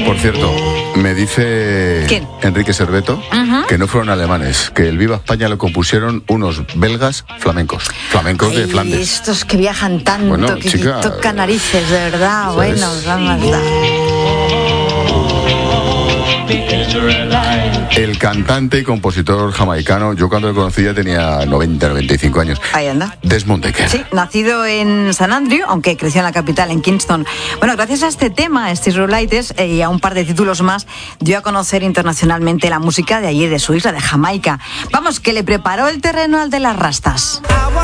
Por cierto, me dice ¿Quién? Enrique Serveto que no fueron alemanes, que el Viva España lo compusieron unos belgas flamencos de Flandes. Estos que viajan tanto, Bueno, que chica, tocan narices, de verdad. ¿sabes? Bueno, vamos a dar. El cantante y compositor jamaicano, yo cuando lo conocí ya tenía 95 años. Ahí anda. Desmond Dekker. Sí, nacido en San Andrew, aunque creció en la capital, en Kingston. Bueno, gracias a este tema, Steve Roulaites, y a un par de títulos más, dio a conocer internacionalmente la música de allí, de su isla, de Jamaica. Vamos, que le preparó el terreno al de las rastas.